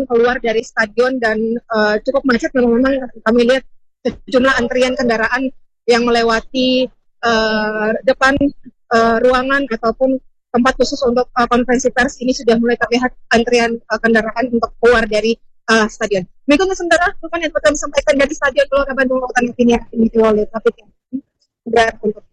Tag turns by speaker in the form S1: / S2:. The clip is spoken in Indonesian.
S1: pengunjung keluar dari stadion dan cukup macet. Memang kami lihat sejumlah antrian kendaraan yang melewati depan ruangan ataupun tempat khusus untuk konferensi pers ini sudah mulai terlihat antrian kendaraan untuk keluar dari stadion. Demikian sementara bukan yang dapat kami sampaikan dari Stadion Gelora Bandung Lautan ini oleh Taufik.